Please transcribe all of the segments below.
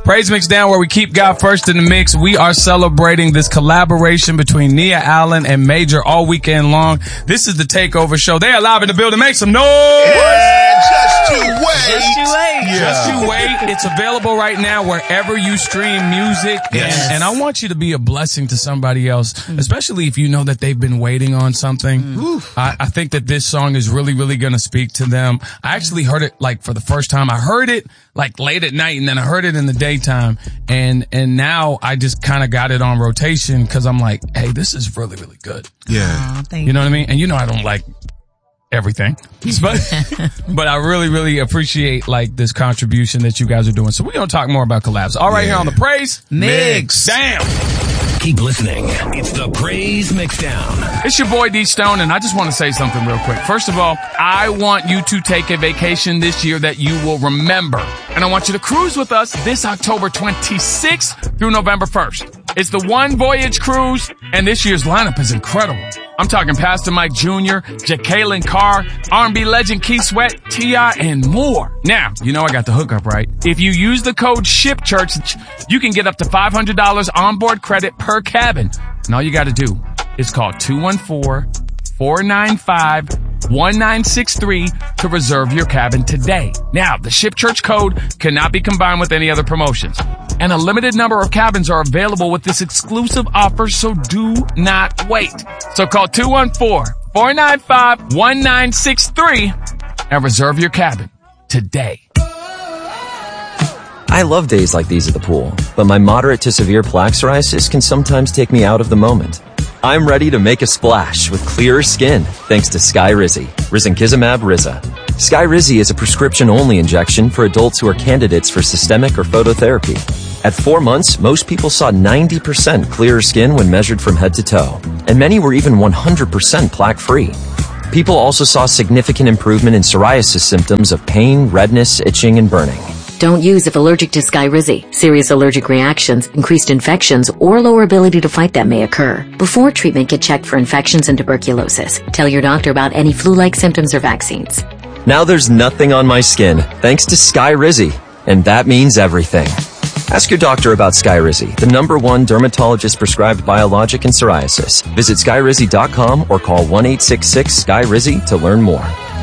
Praise Mix Down, where we keep God first in the mix. We are celebrating this collaboration between Nia Allen and Major all weekend long. This is the Takeover Show. They are live in the building. Make some noise! Yeah, just you wait. Just you wait. Yeah. Just you wait. It's available right now wherever you stream music. Yes. And I want you to be a blessing to somebody else, especially if you know that they've been waiting on something. I think that this song is really, really going to speak to them. I actually heard it like for the first time. I heard it like late at night, and then I heard it in the daytime. And now I just kind of got it on rotation because I'm like, hey, this is really, really good. Yeah. You know what I mean? And you know I don't like everything, but I really, really appreciate like this contribution that you guys are doing. So we're going to talk more about collabs. All right, here on the Praise Mix. Damn. Keep listening. It's the Praise Mixdown. It's your boy D Stone, and I just want to say something real quick. First of all, I want you to take a vacation this year that you will remember. And I want you to cruise with us this October 26th through November 1st. It's the One Voyage Cruise, and this year's lineup is incredible. I'm talking Pastor Mike Jr., Jacqueline Carr, R&B legend Keith Sweat, T.I., and more. Now, you know I got the hookup, right? If you use the code SHIPCHURCH, you can get up to $500 onboard credit per cabin. And all you got to do is call 214-495-1963 to reserve your cabin today. Now, the Ship Church code cannot be combined with any other promotions. And a limited number of cabins are available with this exclusive offer, so do not wait. So call 214-495-1963 and reserve your cabin today. I love days like these at the pool, but my moderate to severe plaque psoriasis can sometimes take me out of the moment. I'm ready to make a splash with clearer skin thanks to Skyrizi, Risankizumab Riza. Skyrizi is a prescription-only injection for adults who are candidates for systemic or phototherapy. At 4 months, most people saw 90% clearer skin when measured from head to toe, and many were even 100% plaque-free. People also saw significant improvement in psoriasis symptoms of pain, redness, itching, and burning. Don't use if allergic to Skyrizi. Serious allergic reactions, increased infections, or lower ability to fight them may occur. Before treatment, get checked for infections and tuberculosis. Tell your doctor about any flu-like symptoms or vaccines. Now there's nothing on my skin thanks to Skyrizi, and that means everything. Ask your doctor about Skyrizi, the #1 dermatologist-prescribed biologic in psoriasis. Visit Skyrizi.com or call 1-866-SKYRIZI to learn more.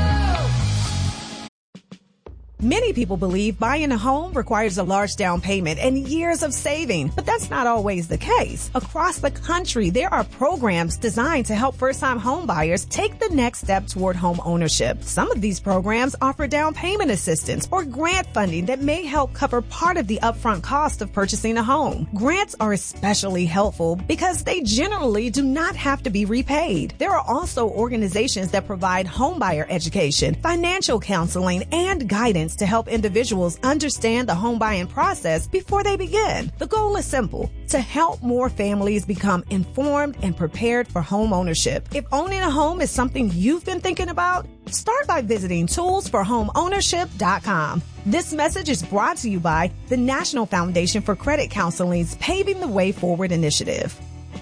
Many people believe buying a home requires a large down payment and years of saving, but that's not always the case. Across the country, there are programs designed to help first-time home buyers take the next step toward home ownership. Some of these programs offer down payment assistance or grant funding that may help cover part of the upfront cost of purchasing a home. Grants are especially helpful because they generally do not have to be repaid. There are also organizations that provide homebuyer education, financial counseling, and guidance to help individuals understand the home buying process before they begin. The goal is simple: to help more families become informed and prepared for home ownership. If owning a home is something you've been thinking about, start by visiting toolsforhomeownership.com. This message is brought to you by the National Foundation for Credit Counseling's Paving the Way Forward initiative.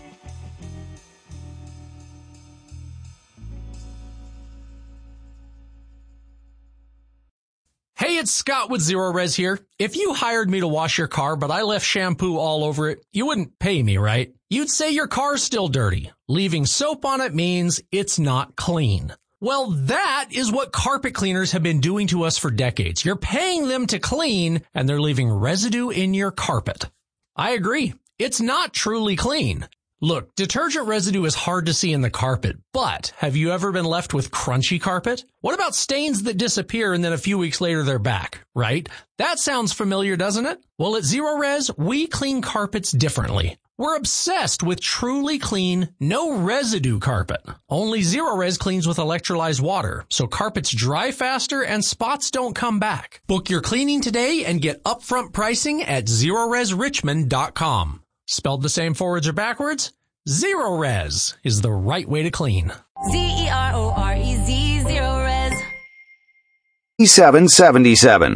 Hey, it's Scott with Zero Res here. If you hired me to wash your car, but I left shampoo all over it, you wouldn't pay me, right? You'd say your car's still dirty. Leaving soap on it means it's not clean. Well, that is what carpet cleaners have been doing to us for decades. You're paying them to clean, and they're leaving residue in your carpet. I agree. It's not truly clean. Look, detergent residue is hard to see in the carpet, but have you ever been left with crunchy carpet? What about stains that disappear and then a few weeks later they're back, right? That sounds familiar, doesn't it? Well, at Zero Res, we clean carpets differently. We're obsessed with truly clean, no residue carpet. Only Zero Res cleans with electrolyzed water, so carpets dry faster and spots don't come back. Book your cleaning today and get upfront pricing at ZeroResRichmond.com. Spelled the same forwards or backwards? Zero Res is the right way to clean. ZEROREZ, Zero Res. 777.